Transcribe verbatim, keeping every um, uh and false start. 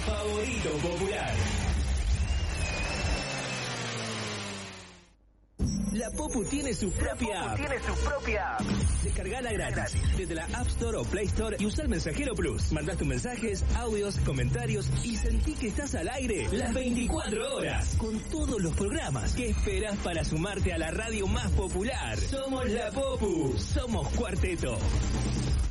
favorito popular. La Popu tiene su propia app. Tiene su propia app. Descargala gratis desde la App Store o Play Store y usa el Mensajero Plus. Mandás tus mensajes, audios, comentarios y sentí que estás al aire las veinticuatro horas con todos los programas. ¿Qué esperas para sumarte a la radio más popular? Somos la Popu. Somos Cuarteto.